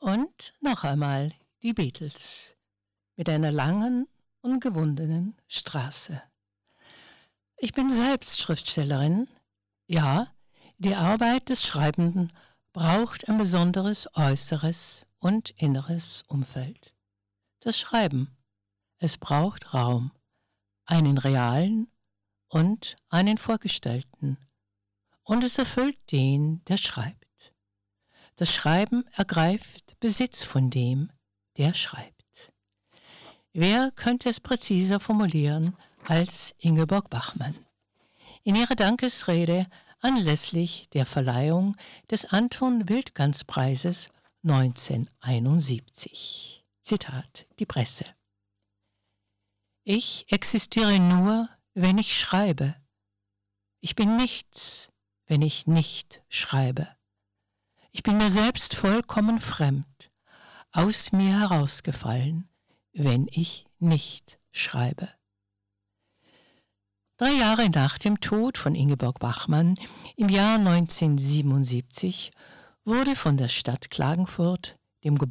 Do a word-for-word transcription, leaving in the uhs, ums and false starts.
Und noch einmal die Beatles mit einer langen und gewundenen Straße. Ich bin selbst Schriftstellerin. Ja, die Arbeit des Schreibenden braucht ein besonderes äußeres und inneres Umfeld. Das Schreiben, es braucht Raum, einen realen und einen vorgestellten. Und es erfüllt den, der schreibt. Das Schreiben ergreift Besitz von dem, der schreibt. Wer könnte es präziser formulieren als Ingeborg Bachmann? In ihrer Dankesrede anlässlich der Verleihung des Anton-Wildgans-Preises neunzehnhunderteinundsiebzig. Zitat, die Presse. Ich existiere nur, wenn ich schreibe. Ich bin nichts, wenn ich nicht schreibe. Ich bin mir selbst vollkommen fremd, aus mir herausgefallen, wenn ich nicht schreibe. Drei Jahre nach dem Tod von Ingeborg Bachmann im Jahr neunzehnhundertsiebenundsiebzig wurde von der Stadt Klagenfurt, dem